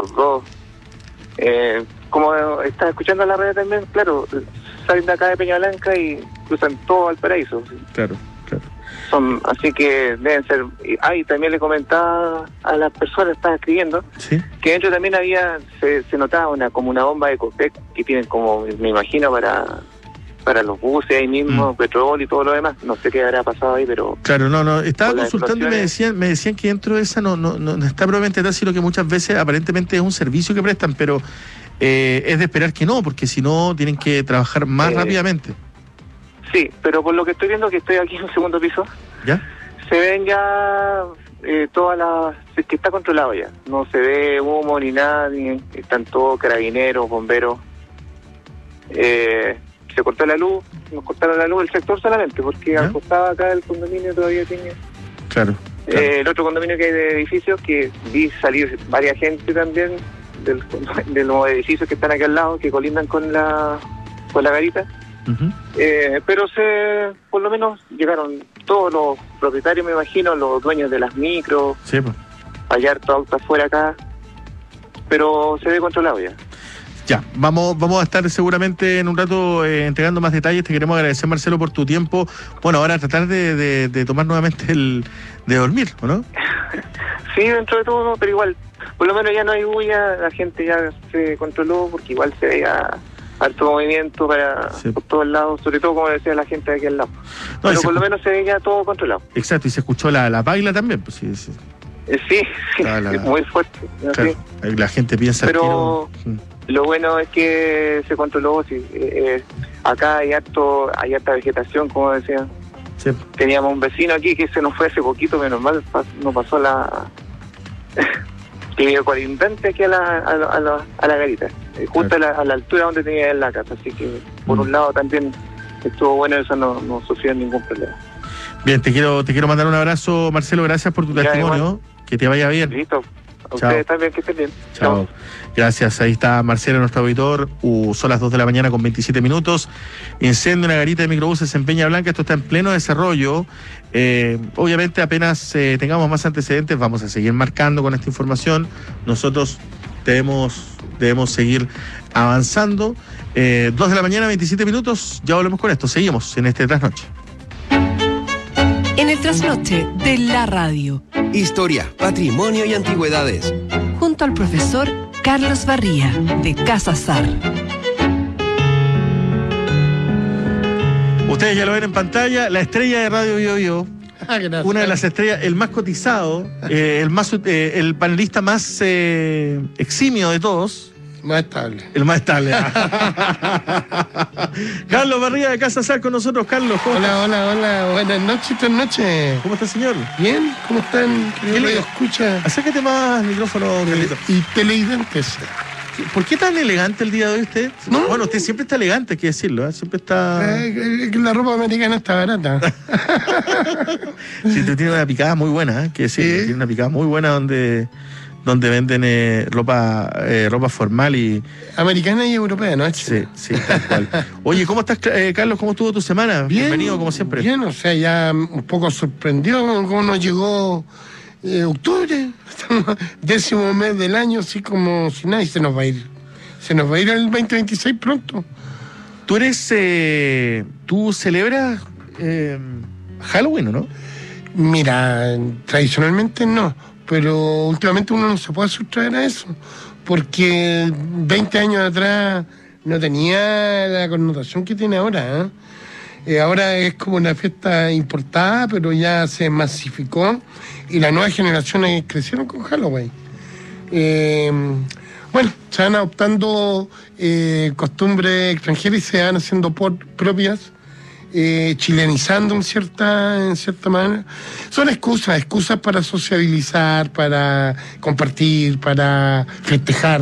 los dos. Como estás escuchando la radio también, claro, salen de acá de Peña Blanca y cruzan todo Valparaíso. Claro. Así que deben ser. Y también le comentaba a las personas que estaban escribiendo, ¿sí? Que dentro también se notaba como una bomba de Copec que tienen como, me imagino, para los buses ahí mismo, petróleo y todo lo demás. No sé qué habrá pasado ahí, pero... Claro, no. Estaba consultando y me decían que dentro de esa no está probablemente tal, sino que muchas veces aparentemente es un servicio que prestan, pero es de esperar que no, porque si no tienen que trabajar más rápidamente. Sí, pero por lo que estoy viendo, que estoy aquí en el segundo piso, ¿ya? Se ven ya todas las... que está controlado ya. No se ve humo ni nada, están todos carabineros, bomberos. Se cortó la luz, nos cortaron la luz el sector solamente, porque al costado acá del condominio todavía tiene... Claro. El otro condominio que hay de edificios, que vi salir varias gente también de los edificios que están aquí al lado, que colindan con la garita. Uh-huh. Pero por lo menos llegaron todos los propietarios, me imagino, los dueños de las micros, sí, pues. Hay harto auto afuera acá, pero se ve controlado ya. Ya, vamos a estar seguramente en un rato entregando más detalles. Te queremos agradecer, Marcelo, por tu tiempo. Bueno, ahora tratar de tomar nuevamente de dormir, ¿o no? Sí, dentro de todo, pero igual, por lo menos ya no hay bulla, la gente ya se controló, porque igual se veía harto movimiento por todos lados, sobre todo, como decía la gente de aquí al lado. No, pero por lo menos se veía todo controlado. Exacto, y se escuchó la baila también, pues sí. Sí, muy fuerte. Claro, la gente piensa... Pero lo bueno es que se controló. Sí, acá hay harta vegetación, como decía. Sí. Teníamos un vecino aquí que se nos fue hace poquito, menos mal, no pasó que vive colindante aquí a la garita, justo a la altura donde tenía él la casa. Así que, por un lado, también estuvo bueno, eso no sufrió ningún problema. Bien, te quiero mandar un abrazo, Marcelo, gracias por tu testimonio. Igual. Que te vaya bien. Listo. A ustedes también, que estén bien. Chao. Gracias, ahí está Marcelo, nuestro auditor. Son las 2 de la mañana con 27 minutos. Incendio en una garita de microbuses en Peña Blanca. Esto está en pleno desarrollo. Obviamente, apenas tengamos más antecedentes, vamos a seguir marcando con esta información. Nosotros debemos seguir avanzando. 2 de la mañana, 27 minutos. Ya volvemos con esto. Seguimos en este trasnoche. En el trasnoche de la radio. Historia, patrimonio y antigüedades. Junto al profesor Carlos Barría, de Casa Sar. Ustedes ya lo ven en pantalla, la estrella de Radio Bio Bio. Una de las estrellas, el más cotizado, el panelista más eximio de todos. Más estable. El más estable. Carlos Barría de Casa Sar con nosotros. Carlos, ¿cómo estás? Hola. Buenas noches. ¿Cómo está, señor? Bien, ¿cómo están? ¿Qué le escucha? Acércate más al micrófono, Carlito. Y televidentes. ¿Por qué tan elegante el día de hoy usted? ¿No? Bueno, usted siempre está elegante, hay que decirlo, ¿eh? Siempre está... La ropa americana está barata. Sí, usted tiene una picada muy buena, ¿eh? Que decirlo. Tiene una picada muy buena donde venden ropa formal y... Americana y europea, ¿no? Sí, tal cual. Oye, ¿cómo estás, Carlos? ¿Cómo estuvo tu semana? Bien, bienvenido, como siempre. Bien, o sea, ya un poco sorprendido cómo nos llegó octubre, 10º mes del año, así como si nada, y se nos va a ir el 2026 pronto. ¿Tú celebras Halloween, o no? Mira, tradicionalmente no, pero últimamente uno no se puede sustraer a eso, porque 20 años atrás no tenía la connotación que tiene ahora, ¿eh? Ahora es como una fiesta importada, pero ya se masificó y las nuevas generaciones crecieron con Halloween. Bueno, se van adoptando costumbres extranjeras y se van haciendo propias, chilenizando en cierta manera. Son excusas para sociabilizar, para compartir, para festejar.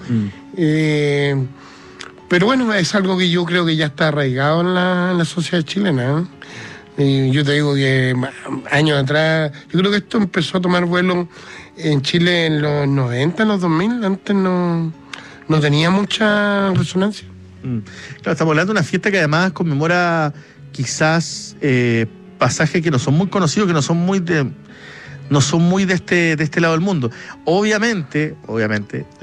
Pero bueno, es algo que yo creo que ya está arraigado en la sociedad chilena, ¿eh? Yo te digo que años atrás, yo creo que esto empezó a tomar vuelo en Chile en los 90, en los 2000, antes no tenía mucha resonancia. Claro, estamos hablando de una fiesta que además conmemora quizás pasajes que no son muy conocidos, que no son muy de este lado del mundo. Obviamente